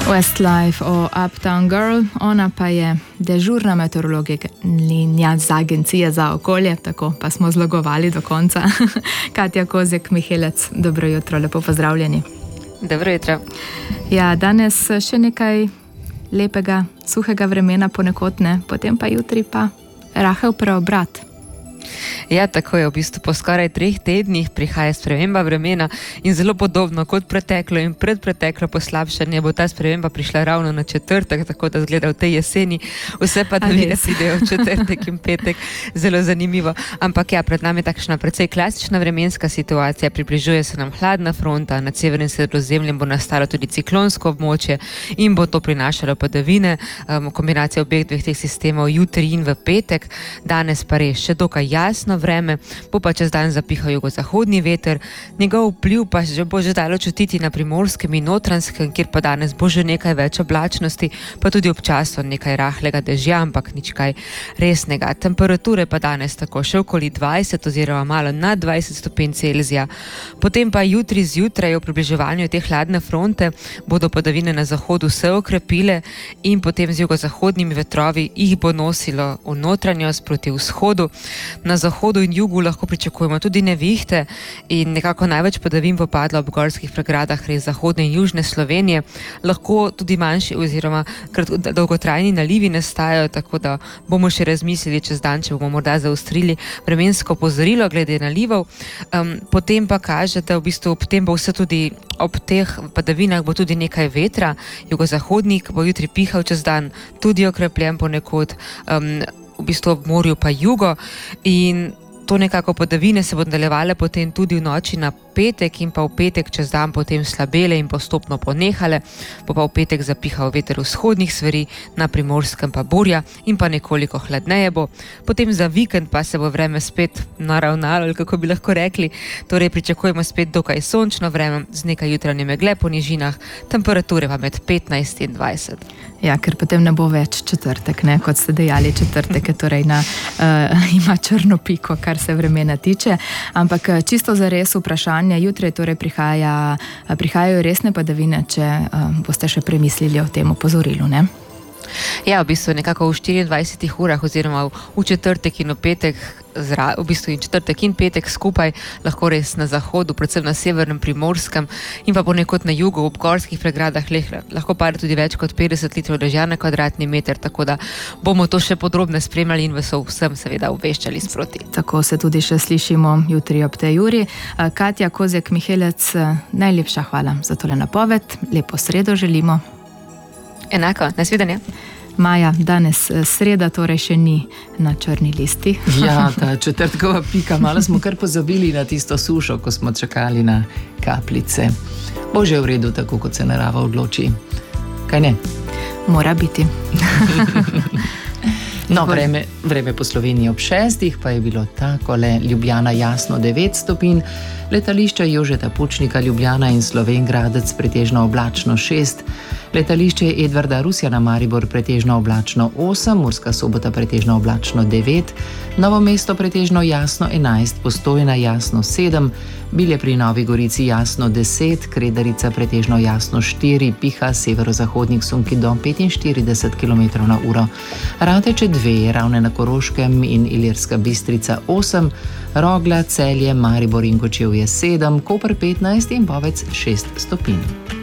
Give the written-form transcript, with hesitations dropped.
Westlife o Uptown Girl, ona pa je dežurna meteorologinja z Agencije za okolje, tako pa smo zlogovali do konca. Katja Kozjek-Mihelec, dobro jutro, lepo pozdravljeni. Dobro jutro. Ja, danes še nekaj lepega, suhega vremena ponekod ne, potem pa jutri pa rahel preobrat. Ja, tako je, v bistvu po skoraj 3 tednih prihaja sprememba vremena in zelo podobno kot preteklo in predpreteklo poslabšanje bo ta sprememba prišla ravno na četrtek, tako da zgleda v tej jeseni. Vse padavine pridejo v četrtek in petek, zelo zanimivo. Ampak ja, pred nami je takšna precej klasična vremenska situacija, približuje se nam hladna fronta, nad severnim Sredozemljem bo nastalo tudi ciklonsko območje in bo to prinašalo padavine, kombinacija obeh dveh teh sistemov jutri in v petek. Danes pa res še dokaj jasno vreme, bo pa čez dan zapihal jugozahodni veter, njegov vpliv pa bo že dalo čutiti na Primorskem in Notranjskem, kjer pa danes bo že nekaj več oblačnosti, pa tudi občasno nekaj rahlega dežja, ampak nič kaj resnega. Temperature pa danes tako še okoli 20 oziroma malo nad 20 stopinj Celzija. Potem pa jutri zjutraj v približevanju te hladne fronte bodo padavine na zahodu se okrepile in potem z jugozahodnimi vetrovi jih bo nosilo v notranjost proti vzhodu. Na zahodu in jugu lahko pričakujemo tudi nevihte in nekako največ padavin bo padlo ob gorskih pregradah res zahodne in južne Slovenije. Lahko tudi manjši oziroma dolgotrajni nalivi nastajajo, tako da bomo še razmislili čez dan, če bomo morda zaostrili vremensko opozorilo glede nalivov. Potem pa kaže, da v bistvu ob tem bo vse tudi ob teh padavinah bo tudi nekaj vetra, jugozahodnik bo jutri pihal čez dan, tudi okrepljen ponekod, v bistvu ob morju pa jugo in to nekako padavine se bodo nadaljevale potem tudi v noči na petek in pa v petek čez dan potem slabele in postopno ponehale, bo pa v petek zapihal veter vzhodnih smeri, na Primorskem pa burja in pa nekoliko hladneje bo. Potem za vikend pa se bo vreme spet naravnalo, kako bi lahko rekli, torej pričakujemo spet dokaj sončno vreme z nekaj jutranje megle po nižinah, temperature pa med 15 in 20. Ja, ker potem ne bo več četrtek, ne, kot ste dejali, četrtek je torej ima črno piko, kar se vremena tiče, ampak čisto zares vprašanje, jutri torej prihajajo resne padavine, če boste še premislili o tem opozorilu, ne? Ja, v bistvu nekako v 24 urah oziroma v četrtek in v petek, v bistvu in četrtek in petek skupaj lahko res na zahodu, predvsem na severnem Primorskem in pa ponekod na jugu ob gorskih pregradah lahko pade tudi več kot 50 litrov dežja na kvadratni meter, tako da bomo to še podrobno spremljali in vas vsem seveda obveščali sproti. Tako se tudi še slišimo jutri ob tej uri. Katja Kozjek-Mihelec, najlepša hvala za tole napoved, lepo sredo želimo. Enako, nasvidenje. Maja, danes sreda, torej še ni na črni listi. Ja, ta četrtkova pika, malo smo kar pozabili na tisto sušo, ko smo čakali na kapljice. Bo že v redu, tako kot se narava odloči. Kaj ne? Mora biti. No, vreme po Sloveniji ob 6, pa je bilo takole: Ljubljana jasno 9 stopinj, letališče Jožeta Pučnika Ljubljana in Slovenj Gradec pretežno oblačno 6, letališče Edvarda Rusjana Maribor pretežno oblačno 8, Murska Sobota pretežno oblačno 9, Novo mesto pretežno jasno 11, Postojna jasno 7, Bilje pri Novi Gorici jasno 10, Kredarica pretežno jasno 4, piha severozahodnik sunki do 45 km/h, Rateče 2, Ravne na Koroškem in Ilirska Bistrica 8, Rogla, Celje, Maribor in Kočevje 7, Koper 15 in Bovec 6 stopinj.